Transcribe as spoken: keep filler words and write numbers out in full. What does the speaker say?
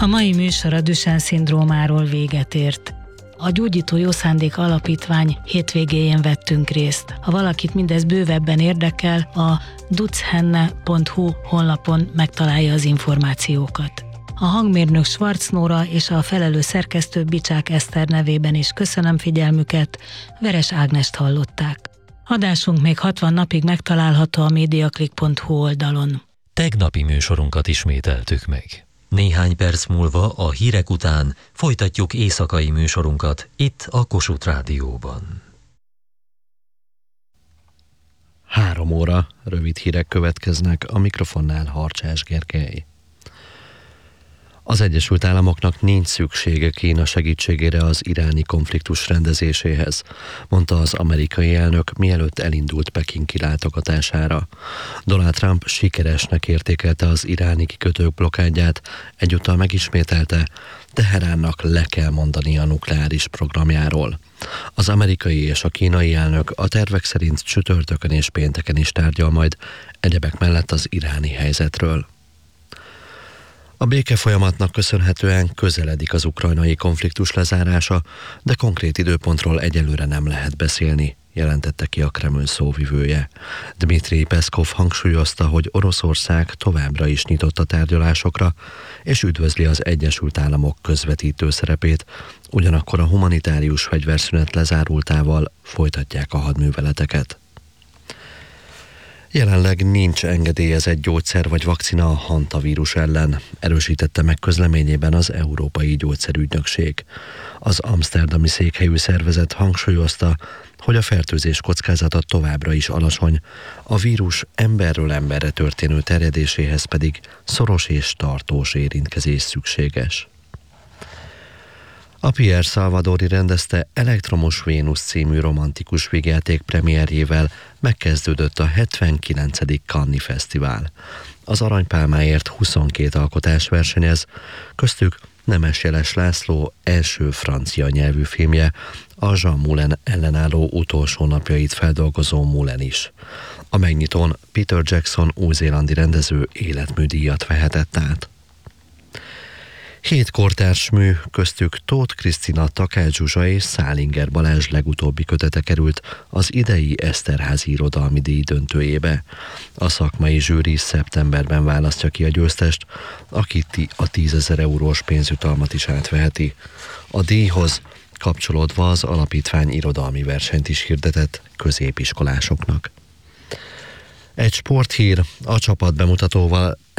A mai műsor a Duchenne-szindrómáról véget ért. A Gyógyító Jó Szándék Alapítvány hétvégéjén vettünk részt. Ha valakit mindez bővebben érdekel, a duchenne pont hu honlapon megtalálja az információkat. A hangmérnök Schwarz Nóra és a felelős szerkesztő Bicsák Eszter nevében is köszönöm figyelmüket, Veres Ágnest hallották. Adásunk még hatvan napig megtalálható a mediaclick pont hu oldalon. Tegnapi műsorunkat ismételtük meg. Néhány perc múlva a hírek után folytatjuk éjszakai műsorunkat itt a Kossuth Rádióban. Három óra, rövid hírek következnek, a mikrofonnál Harcsás Gergely. Az Egyesült Államoknak nincs szüksége Kína segítségére az iráni konfliktus rendezéséhez, mondta az amerikai elnök, mielőtt elindult Peking kilátogatására. Donald Trump sikeresnek értékelte az iráni kikötők blokkádját, egyúttal megismételte, Teheránnak le kell mondani a nukleáris programjáról. Az amerikai és a kínai elnök a tervek szerint csütörtökön és pénteken is tárgyal majd, egyebek mellett az iráni helyzetről. A béke folyamatnak köszönhetően közeledik az ukrajnai konfliktus lezárása, de konkrét időpontról egyelőre nem lehet beszélni, jelentette ki a Kreml szóvivője. Dmitrij Peszkov hangsúlyozta, hogy Oroszország továbbra is nyitott a tárgyalásokra, és üdvözli az Egyesült Államok közvetítő szerepét, ugyanakkor a humanitárius fegyverszünet lezárultával folytatják a hadműveleteket. Jelenleg nincs engedélyezett gyógyszer vagy vakcina a hantavírus ellen, erősítette meg közleményében az Európai Gyógyszerügynökség. Az amszterdami székhelyű szervezet hangsúlyozta, hogy a fertőzés kockázata továbbra is alacsony, a vírus emberről emberre történő terjedéséhez pedig szoros és tartós érintkezés szükséges. A Pierre Salvadori rendezte Elektromos Vénusz című romantikus vígjáték premierjével megkezdődött a hetvenkilencedik Cannes-i Fesztivál. Az Aranypálmáért huszonkét alkotás versenyez, köztük Nemes Jeles László első francia nyelvű filmje, a Jean Moulin ellenálló utolsó napjait feldolgozó Moulin is. A megnyitón Peter Jackson új-zélandi rendező életműdíjat vehetett át. Hét kortárs mű, köztük Tóth Krisztina, Takács Zsuzsa és Szálinger Balázs legutóbbi kötete került az idei Eszterházy irodalmi díj döntőjébe. A szakmai zsűri szeptemberben választja ki a győztest, aki a tízezer eurós pénzjutalmat is átveheti. A díjhoz kapcsolódva az alapítvány irodalmi versenyt is hirdetett középiskolásoknak. Egy sporthír, a csapat bemutatóval